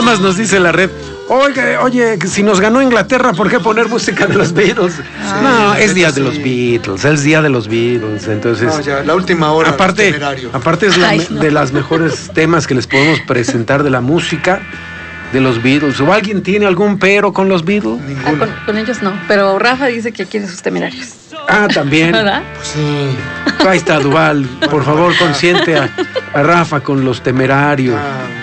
más nos dice la red. Oye, si nos ganó Inglaterra, ¿por qué poner música de los Beatles? No, es día de los Beatles, es día de los Beatles, entonces... No, ya, la última hora. Aparte es de las mejores temas que les podemos presentar de la música de los Beatles. ¿O alguien tiene algún pero con los Beatles? Con ellos no, pero Rafa dice que quiere sus Temerarios. También. ¿Verdad? Pues sí. Ahí está, Duval. Por favor, consiente a Rafa con los Temerarios.